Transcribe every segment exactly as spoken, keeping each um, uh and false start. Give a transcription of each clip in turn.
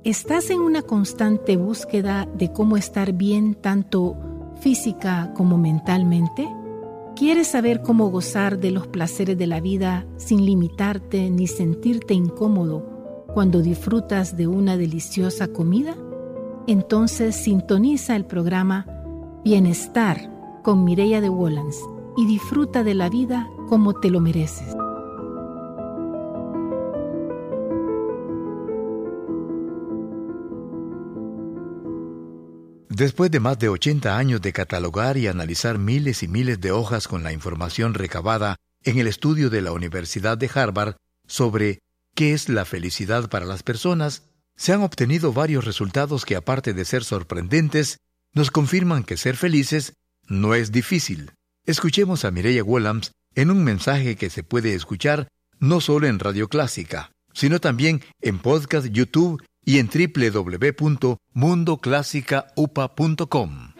¿Estás en una constante búsqueda de cómo estar bien tanto física como mentalmente? ¿Quieres saber cómo gozar de los placeres de la vida sin limitarte ni sentirte incómodo cuando disfrutas de una deliciosa comida? Entonces sintoniza el programa Bienestar con Mireya de Wolans y disfruta de la vida como te lo mereces. Después de más de ochenta años de catalogar y analizar miles y miles de hojas con la información recabada en el estudio de la Universidad de Harvard sobre qué es la felicidad para las personas, se han obtenido varios resultados que, aparte de ser sorprendentes, nos confirman que ser felices no es difícil. Escuchemos a Mireya Wolans en un mensaje que se puede escuchar no solo en Radio Clásica, sino también en podcast YouTube y en doble u doble u doble u punto mundo clásica u p a punto com.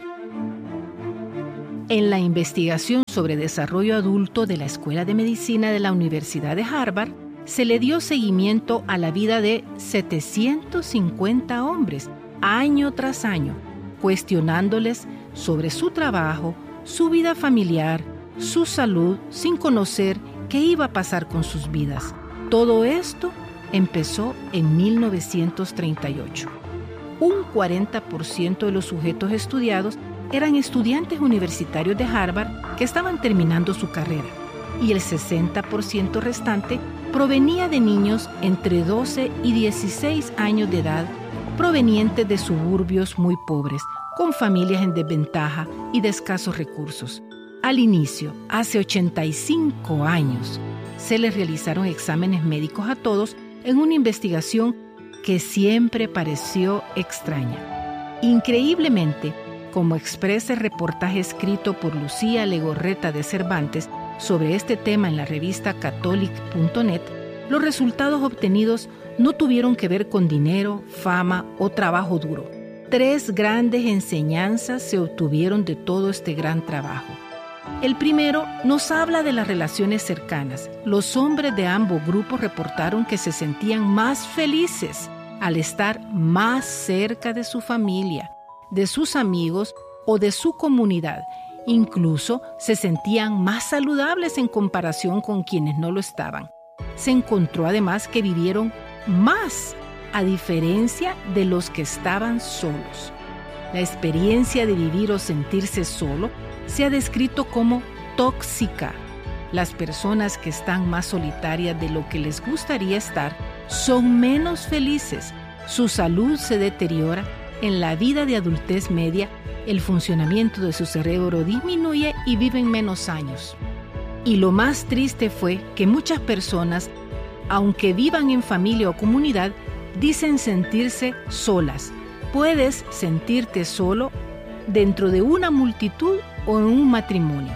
En la investigación sobre desarrollo adulto de la Escuela de Medicina de la Universidad de Harvard, se le dio seguimiento a la vida de setecientos cincuenta hombres, año tras año, cuestionándoles sobre su trabajo, su vida familiar, su salud, sin conocer qué iba a pasar con sus vidas. Todo esto empezó en mil novecientos treinta y ocho. Un cuarenta por ciento de los sujetos estudiados eran estudiantes universitarios de Harvard que estaban terminando su carrera, y el sesenta por ciento restante provenía de niños entre doce y dieciséis años de edad, provenientes de suburbios muy pobres, con familias en desventaja y de escasos recursos. Al inicio, hace ochenta y cinco años, se les realizaron exámenes médicos a todos en una investigación que siempre pareció extraña. Increíblemente, como expresa el reportaje escrito por Lucía Legorreta de Cervantes sobre este tema en la revista catholic punto net, los resultados obtenidos no tuvieron que ver con dinero, fama o trabajo duro. Tres grandes enseñanzas se obtuvieron de todo este gran trabajo. El primero nos habla de las relaciones cercanas. Los hombres de ambos grupos reportaron que se sentían más felices al estar más cerca de su familia, de sus amigos o de su comunidad. Incluso se sentían más saludables en comparación con quienes no lo estaban. Se encontró además que vivieron más, a diferencia de los que estaban solos. La experiencia de vivir o sentirse solo se ha descrito como tóxica. Las personas que están más solitarias de lo que les gustaría estar son menos felices, su salud se deteriora, en la vida de adultez media el funcionamiento de su cerebro disminuye y viven menos años. Y lo más triste fue que muchas personas, aunque vivan en familia o comunidad, dicen sentirse solas. Puedes sentirte solo dentro de una multitud o en un matrimonio.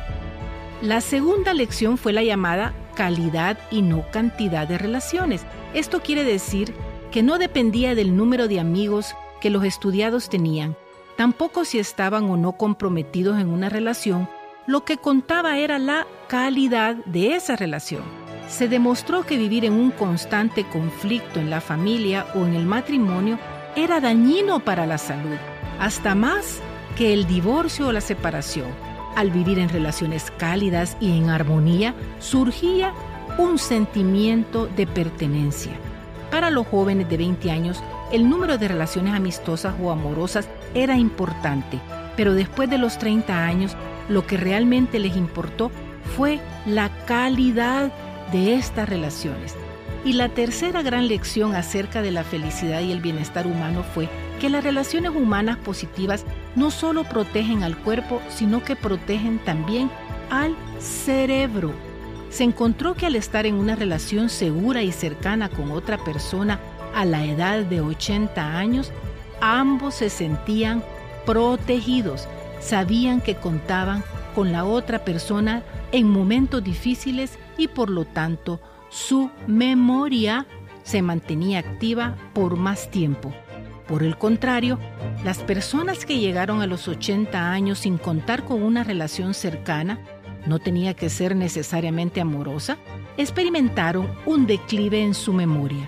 La segunda lección fue la llamada calidad y no cantidad de relaciones. Esto quiere decir que no dependía del número de amigos que los estudiados tenían, tampoco si estaban o no comprometidos en una relación. Lo que contaba era la calidad de esa relación. Se demostró que vivir en un constante conflicto en la familia o en el matrimonio era dañino para la salud, hasta más que el divorcio o la separación. Al vivir en relaciones cálidas y en armonía, surgía un sentimiento de pertenencia. Para los jóvenes de veinte años, el número de relaciones amistosas o amorosas era importante, pero después de los treinta años, lo que realmente les importó fue la calidad de estas relaciones. Y la tercera gran lección acerca de la felicidad y el bienestar humano fue que las relaciones humanas positivas no solo protegen al cuerpo, sino que protegen también al cerebro. Se encontró que al estar en una relación segura y cercana con otra persona a la edad de ochenta años, ambos se sentían protegidos, sabían que contaban con la otra persona en momentos difíciles y por lo tanto su memoria se mantenía activa por más tiempo. Por el contrario, las personas que llegaron a los ochenta años sin contar con una relación cercana, no tenía que ser necesariamente amorosa, experimentaron un declive en su memoria.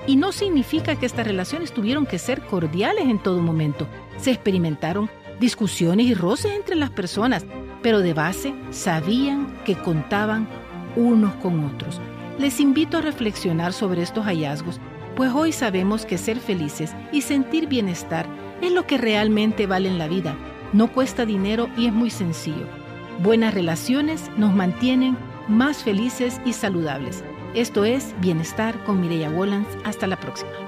Y no significa que estas relaciones tuvieron que ser cordiales en todo momento. Se experimentaron discusiones y roces entre las personas, pero de base sabían que contaban unos con otros. Les invito a reflexionar sobre estos hallazgos, pues hoy sabemos que ser felices y sentir bienestar es lo que realmente vale en la vida. No cuesta dinero y es muy sencillo. Buenas relaciones nos mantienen más felices y saludables. Esto es Bienestar con Mireya Wolans. Hasta la próxima.